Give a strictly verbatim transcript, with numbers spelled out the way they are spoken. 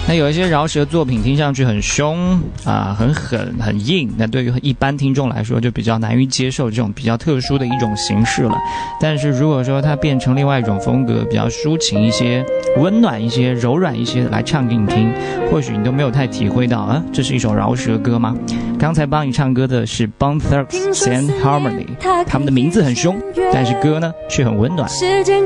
那有一些饶舌作品听上去很凶啊、很狠、很硬，那对于一般听众来说就比较难于接受这种比较特殊的一种形式了。但是如果说它变成另外一种风格，比较抒情一些、温暖一些、柔软一些来唱给你听，或许你都没有太体会到啊，这是一首饶舌歌吗？刚才帮你唱歌的是 Bone Thugs and Harmony， 他们的名字很凶，但是歌呢却很温暖。